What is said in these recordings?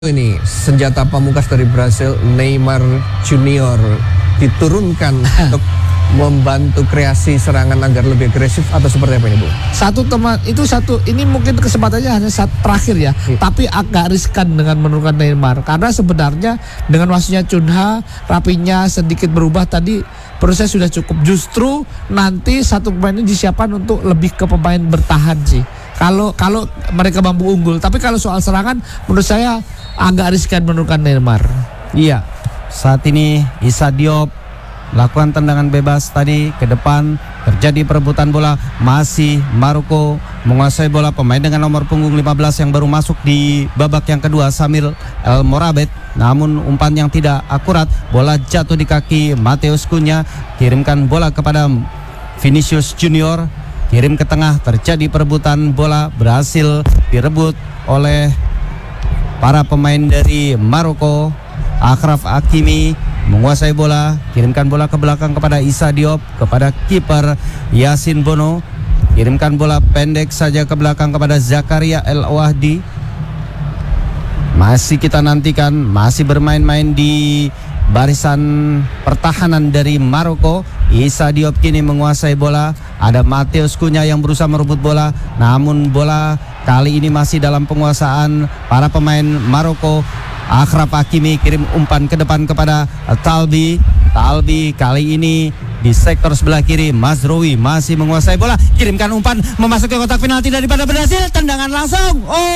Ini senjata pamungkas dari Brasil, Neymar Junior diturunkan untuk membantu kreasi serangan agar lebih agresif atau seperti apa ini, Bu? Ini mungkin kesempatannya hanya saat terakhir ya, tapi agak riskan dengan menurunkan Neymar karena sebenarnya dengan masuknya Cunha, Rapinya sedikit berubah tadi proses sudah cukup. Justru nanti satu pemain ini disiapkan untuk lebih ke pemain bertahan sih. Kalau mereka mampu unggul, tapi kalau soal serangan menurut saya agak riskan menurunkan Neymar. Iya, saat ini Issa Diop lakukan tendangan bebas tadi ke depan, terjadi perebutan bola, masih Maroko menguasai bola. Pemain dengan nomor punggung 15 yang baru masuk di babak yang kedua, Samir El Morabet, namun umpan yang tidak akurat, bola jatuh di kaki Mateus Cunha, kirimkan bola kepada Vinicius Junior, kirim ke tengah, terjadi perebutan bola, berhasil direbut oleh para pemain dari Maroko. Achraf Hakimi menguasai bola, kirimkan bola ke belakang kepada Issa Diop, kepada kiper Yasin Bono, kirimkan bola pendek saja ke belakang kepada Zakaria El Wahdi. Masih kita nantikan, masih bermain-main di barisan pertahanan dari Maroko. Issa Diop kini menguasai bola, ada Mateus Cunha yang berusaha merebut bola, namun bola kali ini masih dalam penguasaan para pemain Maroko. Achraf Hakimi kirim umpan ke depan kepada Talbi kali ini di sektor sebelah kiri. Mazraoui masih menguasai bola, kirimkan umpan memasuki kotak penalti daripada berhasil, tendangan langsung.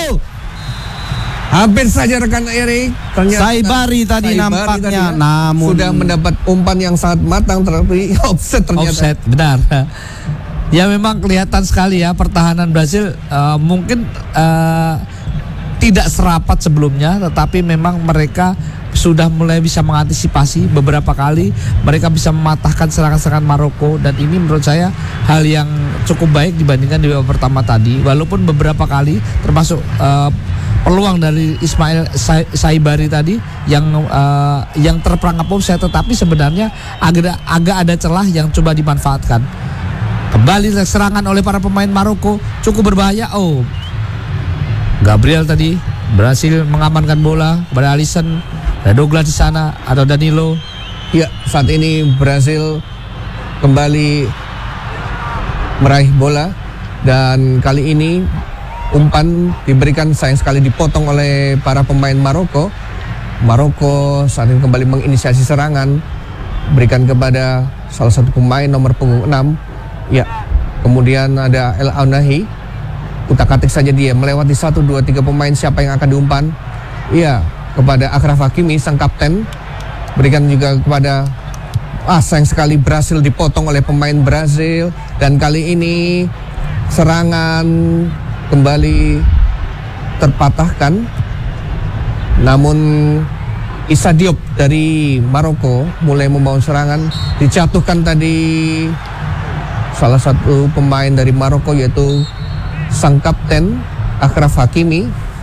Hampir saja rekan Erik, Saibari tadi nampaknya, namun sudah mendapat umpan yang sangat matang, tetapi offset ternyata. Offset, benar. Ya memang kelihatan sekali ya pertahanan Brasil mungkin tidak serapat sebelumnya, tetapi memang mereka sudah mulai bisa mengantisipasi beberapa kali. Mereka bisa mematahkan serangan-serangan Maroko, dan ini menurut saya hal yang cukup baik dibandingkan di babak pertama tadi. Walaupun beberapa kali termasuk peluang dari Ismail Saibari tadi yang terperangkap offside, tetapi sebenarnya agak ada celah yang coba dimanfaatkan. Kembali serangan oleh para pemain Maroko cukup berbahaya. Gabriel tadi berhasil mengamankan bola kepada Alisson, ada Douglas di sana atau Danilo. Ya, saat ini Brasil kembali meraih bola, dan kali ini umpan diberikan sayang sekali dipotong oleh para pemain Maroko. Maroko saat ini kembali menginisiasi serangan, berikan kepada salah satu pemain nomor punggung 6. Ya, kemudian ada El Aunahi. Utak-atik saja dia melewati 1, 2, 3 pemain, siapa yang akan diumpan? Iya, kepada Achraf Hakimi sang kapten. Berikan juga kepada sayang sekali berhasil dipotong oleh pemain Brasil, dan kali ini serangan kembali terpatahkan. Namun Issa Diop dari Maroko mulai membangun serangan, dijatuhkan tadi salah satu pemain dari Maroko, yaitu sang kapten Achraf Hakimi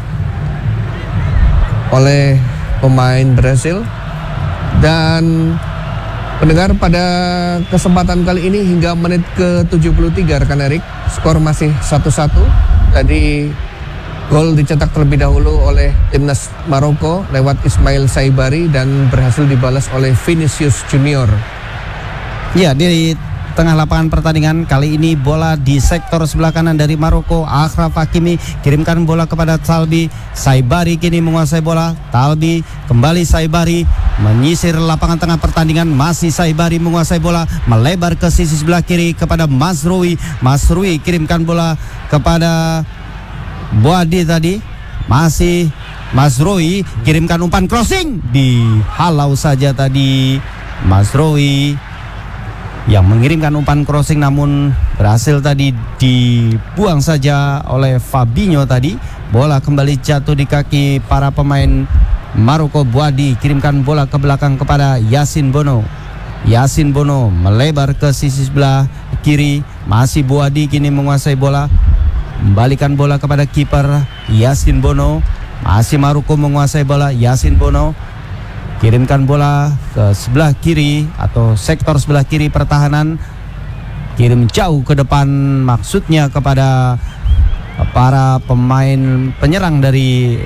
oleh pemain Brasil. Dan pendengar, pada kesempatan kali ini hingga menit ke-73 rekan Erik, skor masih 1-1. Tadi gol dicetak terlebih dahulu oleh timnas Maroko lewat Ismail Saibari dan berhasil dibalas oleh Vinicius Junior. Ya, di tengah lapangan pertandingan kali ini bola di sektor sebelah kanan dari Maroko. Achraf Hakimi kirimkan bola kepada Talbi. Saibari kini menguasai bola. Talbi kembali, Saibari menyisir lapangan tengah pertandingan. Masih Saibari menguasai bola, melebar ke sisi sebelah kiri kepada Mazraoui. Mazraoui kirimkan bola kepada Boadi tadi. Masih Mazraoui kirimkan umpan crossing, dihalau saja tadi Mazraoui yang mengirimkan umpan crossing, namun berhasil tadi dibuang saja oleh Fabinho tadi. Bola kembali jatuh di kaki para pemain Maroko. Boadi kirimkan bola ke belakang kepada Yasin Bono. Yasin Bono melebar ke sisi sebelah kiri. Masih Boadi kini menguasai bola, membalikan bola kepada kiper Yasin Bono. Masih Maroko menguasai bola. Yasin Bono kirimkan bola ke sebelah kiri atau sektor sebelah kiri pertahanan, kirim jauh ke depan, maksudnya kepada para pemain penyerang dari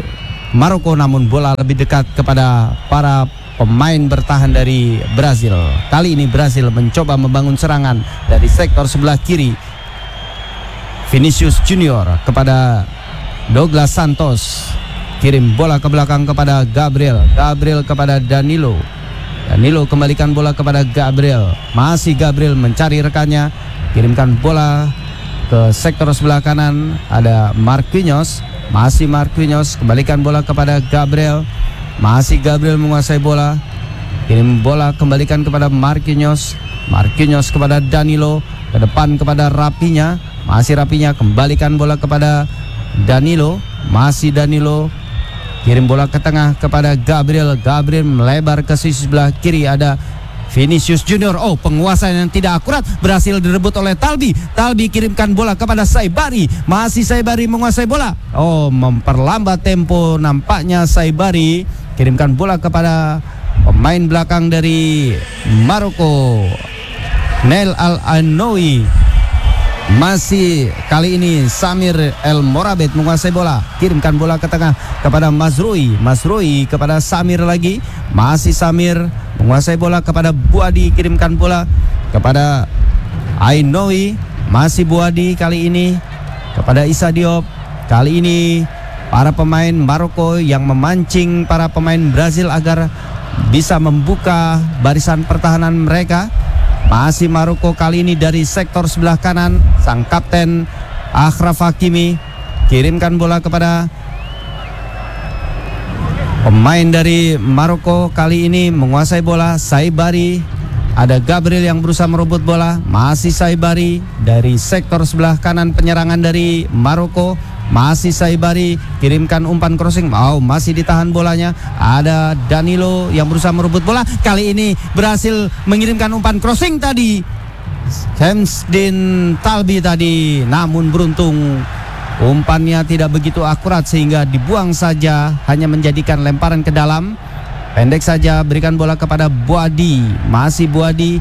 Maroko, namun bola lebih dekat kepada para pemain bertahan dari Brazil. Kali ini Brazil mencoba membangun serangan dari sektor sebelah kiri. Vinicius Junior kepada Douglas Santos, kirim bola ke belakang kepada Gabriel. Gabriel kepada Danilo. Danilo kembalikan bola kepada Gabriel. Masih Gabriel mencari rekannya, kirimkan bola ke sektor sebelah kanan. Ada Marquinhos. Masih Marquinhos, kembalikan bola kepada Gabriel. Masih Gabriel menguasai bola, kirim bola kembalikan kepada Marquinhos. Marquinhos kepada Danilo, ke depan kepada Rapinya. Masih Rapinya, kembalikan bola kepada Danilo. Masih Danilo, kirim bola ke tengah kepada Gabriel. Gabriel melebar ke sisi sebelah kiri. Ada Vinicius Junior. Oh, penguasaan yang tidak akurat, berhasil direbut oleh Talbi. Talbi kirimkan bola kepada Saibari. Masih Saibari menguasai bola. Oh, memperlambat tempo nampaknya Saibari. Kirimkan bola kepada pemain belakang dari Maroko, Nel Al-Anoui. Masih kali ini Samir El Morabet menguasai bola. Kirimkan bola ke tengah kepada Mazrui. Mazrui kepada Samir lagi. Masih Samir menguasai bola kepada Buadi. Kirimkan bola kepada Ainoui. Masih Buadi kali ini kepada Issa Diop. Kali ini para pemain Maroko yang memancing para pemain Brazil agar bisa membuka barisan pertahanan mereka. Masih Maroko kali ini dari sektor sebelah kanan. Sang kapten Achraf Hakimi kirimkan bola kepada pemain dari Maroko. Kali ini menguasai bola Saibari. Ada Gabriel yang berusaha merebut bola. Masih Saibari dari sektor sebelah kanan penyerangan dari Maroko. Masih Saibari, kirimkan umpan crossing. Oh, masih ditahan bolanya. Ada Danilo yang berusaha merebut bola. Kali ini berhasil mengirimkan umpan crossing tadi Hamsdin Talbi tadi. Namun beruntung umpannya tidak begitu akurat sehingga dibuang saja, hanya menjadikan lemparan ke dalam. Pendek saja, berikan bola kepada Buadi. Masih Buadi.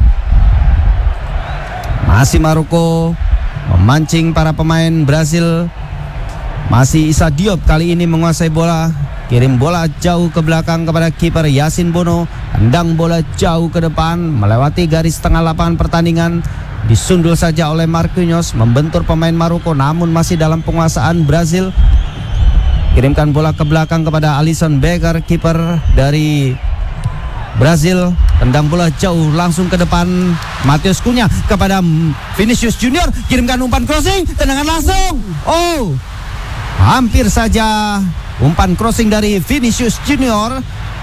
Masih Maroko memancing para pemain Brazil. Masih Issa Diop kali ini menguasai bola. Kirim bola jauh ke belakang kepada kiper Yasin Bono. Tendang bola jauh ke depan, melewati garis tengah lapangan pertandingan. Disundul saja oleh Marquinhos, membentur pemain Maroko, namun masih dalam penguasaan Brazil. Kirimkan bola ke belakang kepada Alisson Becker, kiper dari Brazil. Tendang bola jauh langsung ke depan. Matheus Cunha kepada Vinicius Junior. Kirimkan umpan crossing, tendangan langsung. Oh, hampir saja umpan crossing dari Vinicius Junior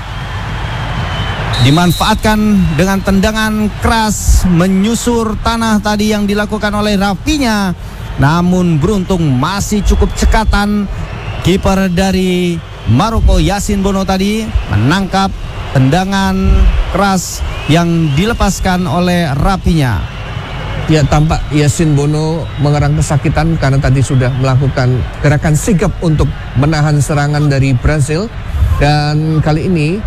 dimanfaatkan dengan tendangan keras menyusur tanah tadi yang dilakukan oleh Rafinha. Namun beruntung masih cukup cekatan kiper dari Maroko Yasin Bono tadi menangkap tendangan keras yang dilepaskan oleh Rafinha. Ya, tampak Yasin Bono mengerang kesakitan karena tadi sudah melakukan gerakan sigap untuk menahan serangan dari Brazil. Dan kali ini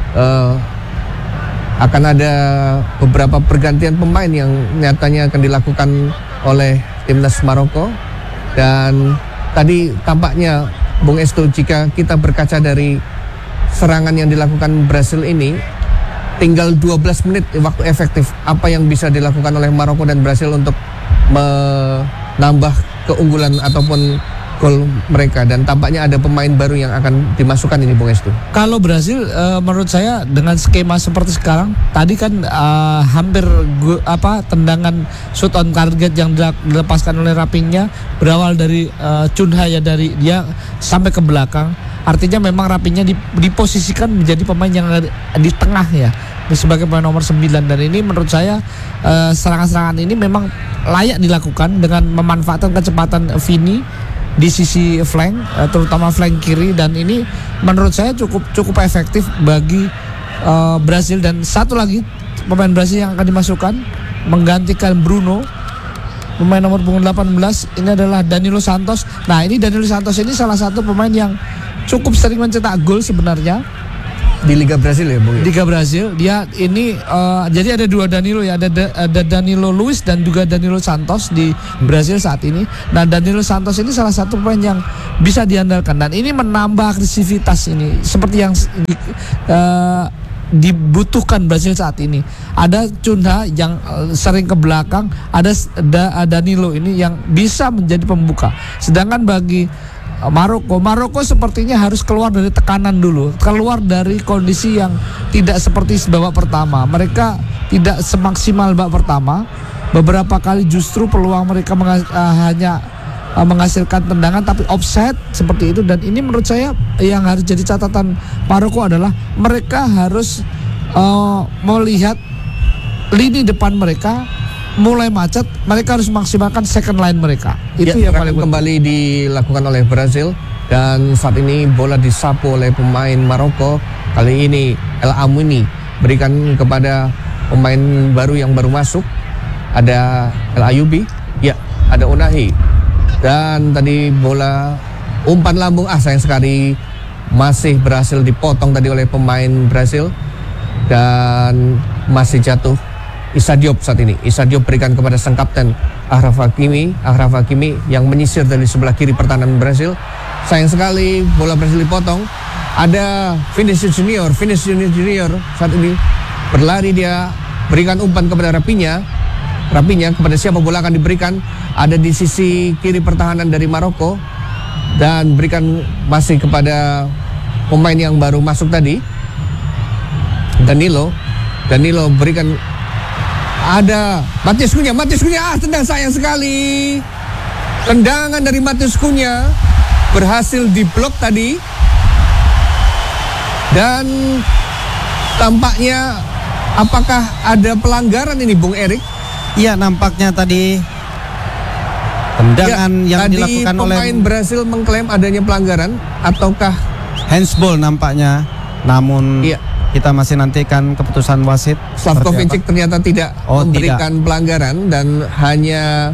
akan ada beberapa pergantian pemain yang nyatanya akan dilakukan oleh timnas Maroko. Dan tadi tampaknya Bung Estu, jika kita berkaca dari serangan yang dilakukan Brazil ini, tinggal 12 menit waktu efektif. Apa yang bisa dilakukan oleh Maroko dan Brazil untuk menambah keunggulan ataupun gol mereka. Dan tampaknya ada pemain baru yang akan dimasukkan ini, Bung Estu. Kalau Brazil menurut saya dengan skema seperti sekarang, tadi kan hampir tendangan shoot on target yang dilepaskan oleh Rafinha berawal dari Cunha, ya, dari dia sampai ke belakang. Artinya memang Rafinha diposisikan menjadi pemain yang di tengah, ya, sebagai pemain nomor 9. Dan ini menurut saya serangan-serangan ini memang layak dilakukan dengan memanfaatkan kecepatan Vini di sisi flank, terutama flank kiri. Dan ini menurut saya cukup efektif bagi Brazil. Dan satu lagi pemain Brazil yang akan dimasukkan menggantikan Bruno, pemain nomor punggung 18, ini adalah Danilo Santos. Nah, ini Danilo Santos ini salah satu pemain yang cukup sering mencetak gol sebenarnya. di Liga Brasil ya, Bung? Liga Brasil. Dia ini jadi ada dua Danilo ya, ada Danilo Luiz dan juga Danilo Santos di Brasil saat ini. Nah, Danilo Santos ini salah satu pemain yang bisa diandalkan dan ini menambah agresivitas ini seperti yang dibutuhkan Brasil saat ini. Ada Cunha yang sering ke belakang, ada Danilo ini yang bisa menjadi pembuka. Sedangkan bagi Maroko sepertinya harus keluar dari tekanan dulu, keluar dari kondisi yang tidak seperti babak pertama. Mereka tidak semaksimal babak pertama. Beberapa kali justru peluang mereka hanya menghasilkan tendangan tapi offside seperti itu, dan ini menurut saya yang harus jadi catatan Maroko adalah mereka harus melihat lini depan mereka mulai macet, mereka harus maksimalkan second line mereka. Itu yang paling kembali dilakukan oleh Brasil dan saat ini bola disapu oleh pemain Maroko. Kali ini El Amouni berikan kepada pemain baru yang baru masuk. Ada El Ayubi, ya, ada Unahi. Dan tadi bola umpan lambung, sayang sekali masih berhasil dipotong tadi oleh pemain Brasil dan masih jatuh. Issa Diop saat ini. Issa Diop berikan kepada sang kapten Achraf Hakimi yang menyisir dari sebelah kiri pertahanan Brasil. Sayang sekali bola Brasil dipotong. Ada Vinicius Junior saat ini berlari, dia berikan umpan kepada Rapinya kepada siapa bola akan diberikan. Ada di sisi kiri pertahanan dari Maroko dan berikan masih kepada pemain yang baru masuk tadi, Danilo berikan. Ada Matheus Cunha, tendang, sayang sekali. Tendangan dari Matheus Cunha berhasil diblok tadi. Dan tampaknya apakah ada pelanggaran ini, Bung Erik? Iya, nampaknya tadi tendangan yang dilakukan oleh pemain Brasil mengklaim adanya pelanggaran ataukah handsball nampaknya. Namun kita masih nantikan keputusan wasit. Slavko Vincic ternyata tidak memberikan pelanggaran dan hanya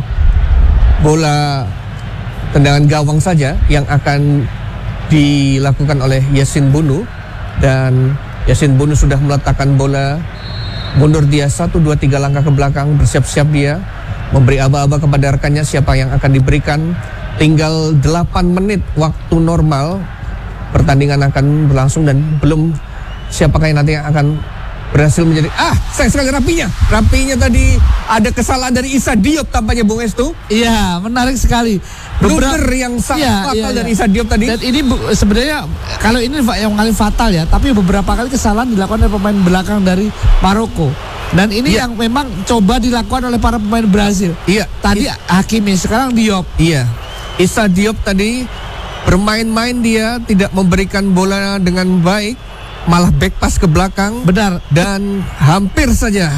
bola tendangan gawang saja yang akan dilakukan oleh Yassine Bounou, dan Yassine Bounou sudah meletakkan bola, mundur dia 1, 2, 3 langkah ke belakang, bersiap-siap dia memberi aba-aba kepada rekannya siapa yang akan diberikan. Tinggal 8 menit waktu normal pertandingan akan berlangsung dan belum siapakah yang nanti akan berhasil menjadi sayang sekali Rapinya tadi ada kesalahan dari Issa Diop tampaknya, Bung Estu. Iya, menarik sekali. Blunder yang sangat fatal dari Issa Diop tadi. Dan ini sebenarnya kalau ini yang paling fatal ya, tapi beberapa kali kesalahan dilakukan oleh pemain belakang dari Maroko. Dan ini yang memang coba dilakukan oleh para pemain Brasil. Iya. Tadi Hakimi, sekarang Diop. Iya. Issa Diop tadi bermain-main, dia tidak memberikan bola dengan baik, malah back pass ke belakang. Benar. Dan hampir saja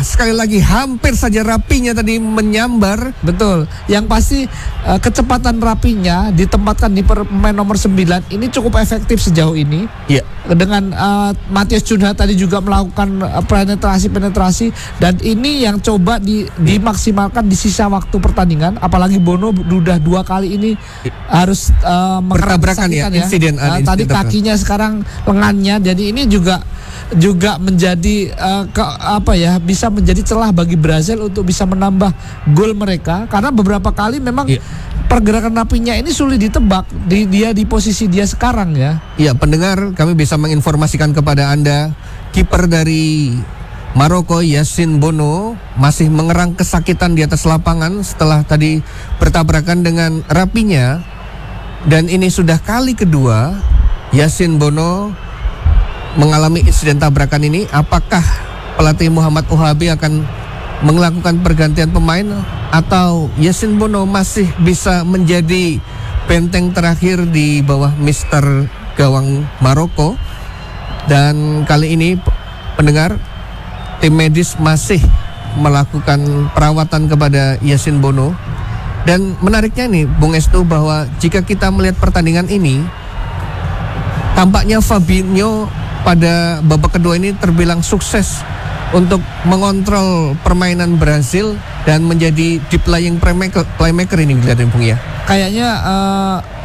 Rapinya tadi menyambar. Betul. Yang pasti kecepatan Rapinya ditempatkan di pemain nomor 9 ini cukup efektif sejauh ini. Iya. Dengan Matheus Cunha tadi juga melakukan penetrasi dan ini yang coba dimaksimalkan di sisa waktu pertandingan. Apalagi Bono sudah 2 kali ini harus bertabrakan ya. Insiden tadi kakinya, sekarang lengannya. Jadi ini juga menjadi bisa menjadi celah bagi Brasil untuk bisa menambah gol mereka, karena beberapa kali memang pergerakan Rapinya ini sulit ditebak dia di posisi dia sekarang ya. Iya, pendengar, kami bisa menginformasikan kepada Anda, kiper dari Maroko Yassine Bounou masih mengerang kesakitan di atas lapangan setelah tadi bertabrakan dengan Rapinya, dan ini sudah kali kedua Yassine Bounou mengalami insiden tabrakan ini. Apakah pelatih Muhammad Ouhabi akan melakukan pergantian pemain atau Yassine Bounou masih bisa menjadi benteng terakhir di bawah Mister gawang Maroko? Dan kali ini pendengar, tim medis masih melakukan perawatan kepada Yassine Bounou. Dan menariknya nih, Bung Estu, bahwa jika kita melihat pertandingan ini, tampaknya Fabinho pada babak kedua ini terbilang sukses untuk mengontrol permainan Brasil dan menjadi deep lying playmaker ini, dilihatin Bung ya. Kayaknya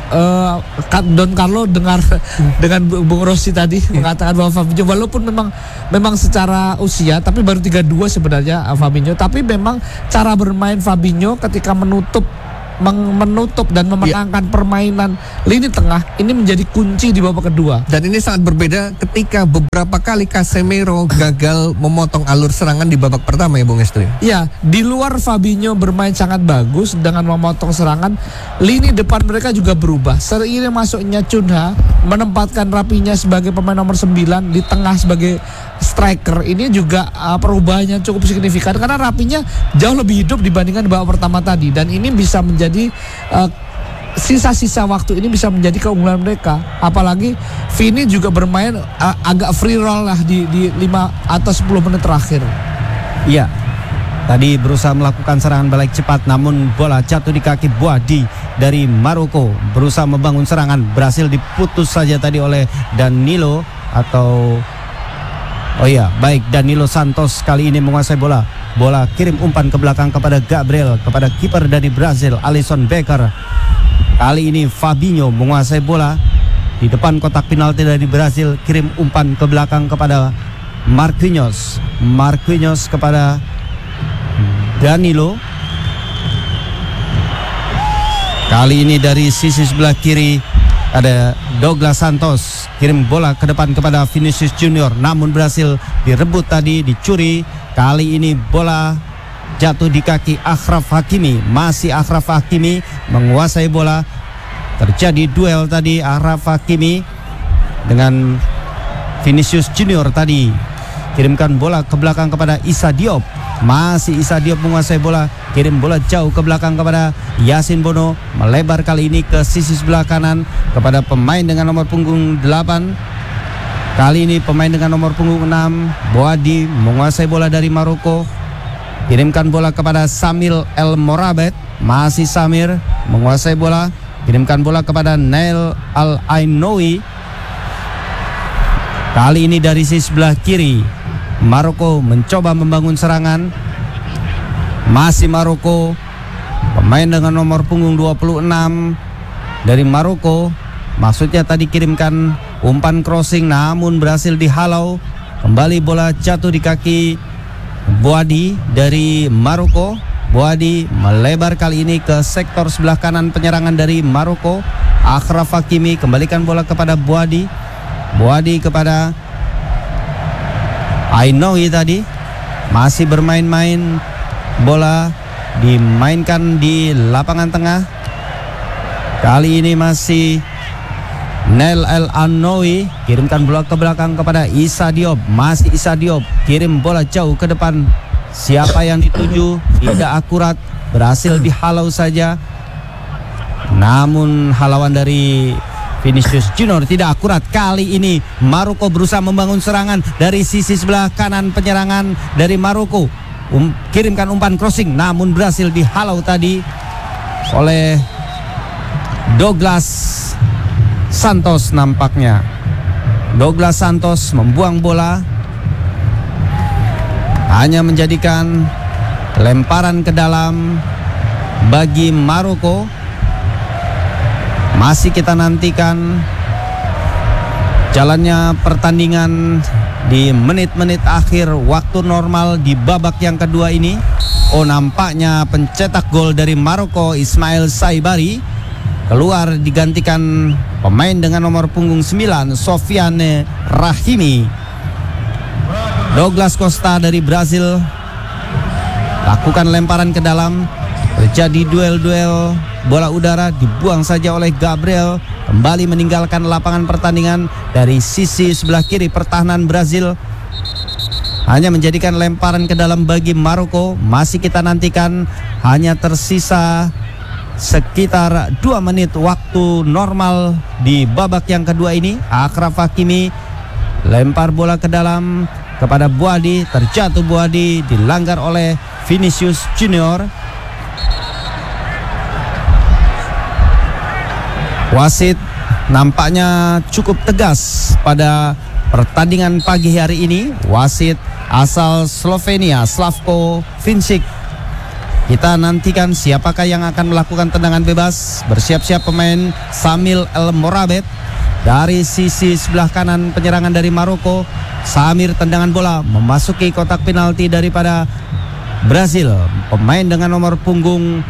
Don Carlo dengar dengan Bung Rossi tadi mengatakan bahwa Fabinho walaupun memang secara usia tapi baru 32 sebenarnya Fabinho, tapi memang cara bermain Fabinho ketika menutup dan memenangkan permainan lini tengah ini menjadi kunci di babak kedua. Dan ini sangat berbeda ketika beberapa kali Casemiro gagal memotong alur serangan di babak pertama ya Bung Estri. Ya, di luar Fabinho bermain sangat bagus dengan memotong serangan, lini depan mereka juga berubah. Seiring masuknya Cunha menempatkan Rapinya sebagai pemain nomor 9 di tengah sebagai striker. Ini juga perubahannya cukup signifikan karena Rapinya jauh lebih hidup dibandingkan di babak pertama tadi, dan ini bisa menjadi sisa-sisa waktu ini bisa menjadi keunggulan mereka. Apalagi Vini juga bermain agak free roll lah di 5 atau 10 menit terakhir. Iya, tadi berusaha melakukan serangan balik cepat, namun bola jatuh di kaki Boadi dari Maroko. Berusaha membangun serangan, berhasil diputus saja tadi oleh Danilo Danilo Santos kali ini menguasai bola. Bola kirim umpan ke belakang kepada Gabriel, kepada kiper dari Brazil Alisson Becker. Kali ini Fabinho menguasai bola di depan kotak penalti dari Brazil, kirim umpan ke belakang kepada Marquinhos kepada Danilo. Kali ini dari sisi sebelah kiri ada Douglas Santos, kirim bola ke depan kepada Vinicius Junior, namun berhasil direbut tadi, dicuri. Kali ini bola jatuh di kaki Achraf Hakimi. Masih Achraf Hakimi menguasai bola. Terjadi duel tadi Achraf Hakimi dengan Vinicius Junior tadi. Kirimkan bola ke belakang kepada Issa Diop. Masih Issa Diop menguasai bola, kirim bola jauh ke belakang kepada Yasin Bono, melebar kali ini ke sisi sebelah kanan kepada pemain dengan nomor punggung 8. Kali ini pemain dengan nomor punggung 6, Boadi menguasai bola dari Maroko. Kirimkan bola kepada Samir El Morabet. Masih Samir menguasai bola, kirimkan bola kepada Nail Al Ainoui. Kali ini dari sisi sebelah kiri, Maroko mencoba membangun serangan. Masih Maroko, pemain dengan nomor punggung 26 dari Maroko. Maksudnya tadi kirimkan umpan crossing, namun berhasil dihalau. Kembali bola jatuh di kaki Boadi dari Maroko. Boadi melebar kali ini ke sektor sebelah kanan penyerangan dari Maroko. Achraf Hakimi kembalikan bola kepada Boadi. Boadi kepada Ainoui tadi. Masih bermain-main, bola dimainkan di lapangan tengah. Kali ini masih Nail El Ainoui, kirimkan bola ke belakang kepada Issa Diop. Masih Issa Diop, kirim bola jauh ke depan. Siapa yang dituju tidak akurat, berhasil dihalau saja. Namun halauan dari Vinicius Junior tidak akurat. Kali ini Maroko berusaha membangun serangan dari sisi sebelah kanan penyerangan dari Maroko. Kirimkan umpan crossing, namun berhasil dihalau tadi oleh Douglas Santos. Nampaknya Douglas Santos membuang bola, hanya menjadikan lemparan ke dalam bagi Maroko. Masih kita nantikan jalannya pertandingan di menit-menit akhir waktu normal di babak yang kedua ini. Oh, nampaknya pencetak gol dari Maroko Ismail Saibari keluar, digantikan pemain dengan nomor punggung 9 Sofiane Rahimi. Douglas Costa dari Brazil lakukan lemparan ke dalam. Terjadi duel-duel bola udara, dibuang saja oleh Gabriel. Kembali meninggalkan lapangan pertandingan dari sisi sebelah kiri pertahanan Brazil. Hanya menjadikan lemparan ke dalam bagi Maroko. Masih kita nantikan, hanya tersisa sekitar 2 menit waktu normal di babak yang kedua ini. Achraf Hakimi lempar bola ke dalam kepada Boadi. Terjatuh Boadi, dilanggar oleh Vinicius Junior. Wasit nampaknya cukup tegas pada pertandingan pagi hari ini. Wasit asal Slovenia, Slavko Vincic, Kita nantikan siapakah yang akan melakukan tendangan bebas. Bersiap-siap pemain Samil El Morabet dari sisi sebelah kanan penyerangan dari Maroko. Samir tendangan bola memasuki kotak penalti daripada Brazil. Pemain dengan nomor punggung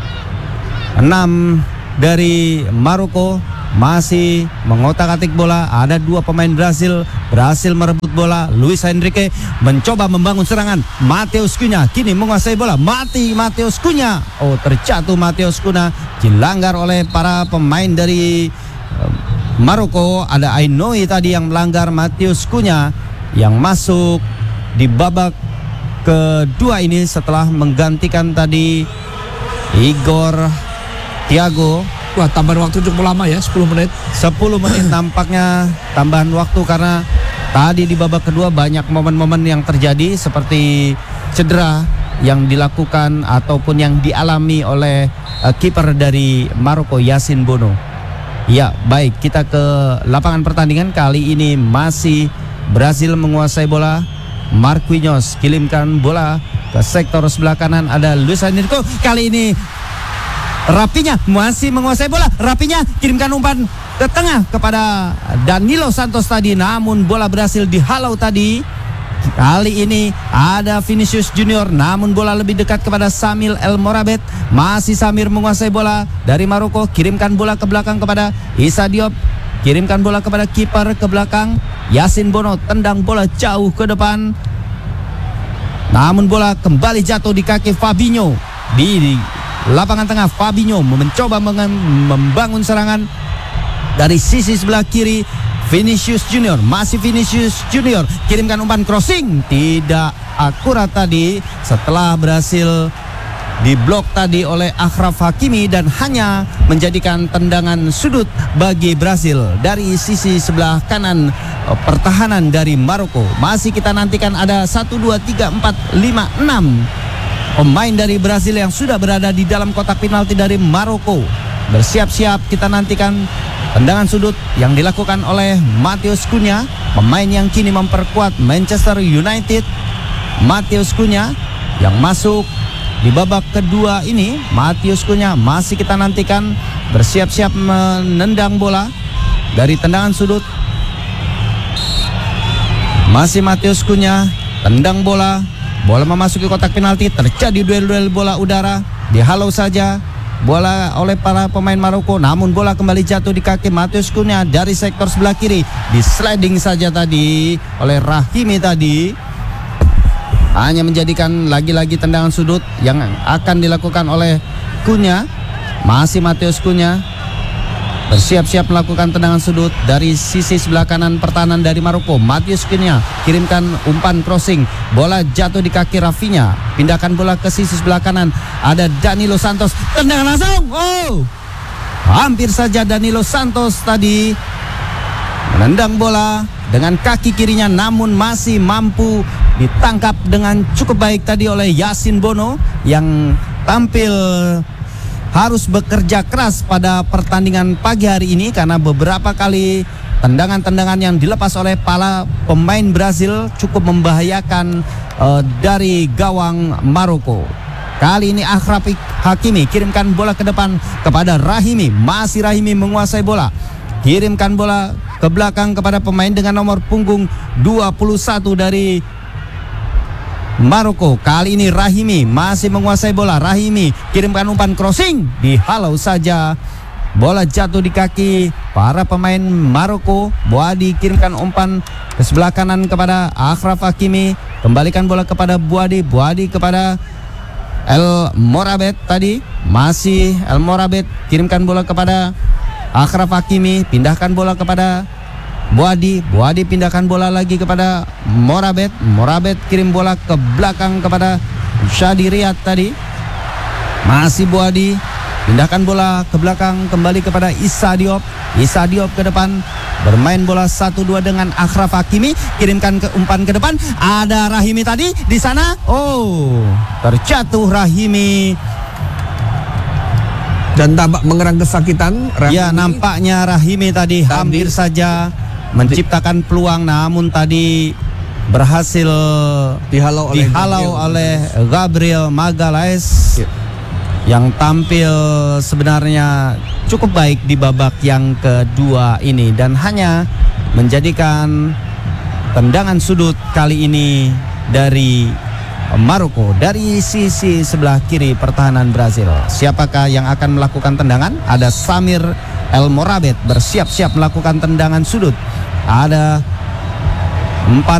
6 dari Maroko masih mengotak-atik bola. Ada dua pemain Brazil berhasil merebut bola. Luis Enrique mencoba membangun serangan. Matheus Cunha kini menguasai bola. Matheus Cunha. Oh, terjatuh Matheus Cunha. Dilanggar oleh para pemain dari Maroko. Ada Ainoui tadi yang melanggar Matheus Cunha yang masuk di babak kedua ini setelah menggantikan tadi Igor Thiago. Wah, tambahan waktu cukup lama ya, 10 menit. 10 menit nampaknya tambahan waktu karena tadi di babak kedua banyak momen-momen yang terjadi seperti cedera yang dilakukan ataupun yang dialami oleh kiper dari Maroko, Yasin Bono. Ya, baik, kita ke lapangan pertandingan. Kali ini masih Brazil menguasai bola. Marquinhos kirimkan bola ke sektor sebelah kanan. Ada Luis Enrique. Kali ini Rafinha masih menguasai bola. Rafinha kirimkan umpan ke tengah kepada Danilo Santos tadi. Namun bola berhasil dihalau tadi. Kali ini ada Vinicius Junior. Namun bola lebih dekat kepada Samil El Morabet. Masih Samir menguasai bola dari Maroko. Kirimkan bola ke belakang kepada Issa Diop. Kirimkan bola kepada kiper ke belakang. Yasin Bono tendang bola jauh ke depan. Namun bola kembali jatuh di kaki Fabinho. Di lapangan tengah Fabinho mencoba membangun serangan dari sisi sebelah kiri. Vinicius Junior, masih Vinicius Junior, kirimkan umpan crossing, tidak akurat tadi setelah berhasil diblok tadi oleh Achraf Hakimi dan hanya menjadikan tendangan sudut bagi Brazil dari sisi sebelah kanan pertahanan dari Maroko. Masih kita nantikan ada 1, 2, 3, 4, 5, 6 pemain dari Brazil yang sudah berada di dalam kotak penalti dari Maroko. Bersiap-siap kita nantikan tendangan sudut yang dilakukan oleh Matheus Cunha, pemain yang kini memperkuat Manchester United. Matheus Cunha yang masuk di babak kedua ini. Matheus Cunha masih kita nantikan bersiap-siap menendang bola dari tendangan sudut. Masih Matheus Cunha tendang bola. Bola memasuki kotak penalti. Terjadi duel-duel bola udara. Dihalau saja bola oleh para pemain Maroko. Namun bola kembali jatuh di kaki Matheus Cunha dari sektor sebelah kiri. Di sliding saja tadi oleh Rahimi tadi. Hanya menjadikan lagi-lagi tendangan sudut yang akan dilakukan oleh Cunha. Masih Matheus Cunha bersiap-siap melakukan tendangan sudut dari sisi sebelah kanan pertahanan dari Maroko. Matheus Cunha kirimkan umpan crossing. Bola jatuh di kaki Rafinha. Pindahkan bola ke sisi sebelah kanan. Ada Danilo Santos. Tendangan langsung. Oh, hampir saja Danilo Santos tadi menendang bola dengan kaki kirinya, namun masih mampu ditangkap dengan cukup baik tadi oleh Yasin Bono yang tampil harus bekerja keras pada pertandingan pagi hari ini karena beberapa kali tendangan-tendangan yang dilepas oleh para pemain Brazil cukup membahayakan dari gawang Maroko. Kali ini Achraf Hakimi kirimkan bola ke depan kepada Rahimi. Masih Rahimi menguasai bola. Kirimkan bola ke belakang kepada pemain dengan nomor punggung 21 dari Maroko. Kali ini Rahimi masih menguasai bola. Rahimi kirimkan umpan crossing. Dihalau saja. Bola jatuh di kaki para pemain Maroko. Buadi kirimkan umpan ke sebelah kanan kepada Achraf Hakimi. Kembalikan bola kepada Buadi. Buadi kepada El Morabet tadi. Masih El Morabet kirimkan bola kepada Achraf Hakimi. Pindahkan bola kepada Buadi pindahkan bola lagi kepada Morabet. Morabet kirim bola ke belakang kepada Shadi Riyad tadi. Masih Buadi pindahkan bola ke belakang kembali kepada Issa Diop. Issa Diop ke depan bermain bola 1-2 dengan Achraf Hakimi. Kirimkan ke umpan ke depan. Ada Rahimi tadi di sana. Oh, terjatuh Rahimi dan tampak mengerang kesakitan. Ya, nampaknya Rahimi tadi hampir saja menciptakan peluang, namun tadi berhasil dihalau oleh Gabriel Magalhaes yang tampil sebenarnya cukup baik di babak yang kedua ini dan hanya menjadikan tendangan sudut kali ini dari Maroko dari sisi sebelah kiri pertahanan Brazil. Siapakah yang akan melakukan tendangan? Ada Samir El Morabet bersiap-siap melakukan tendangan sudut. Ada 4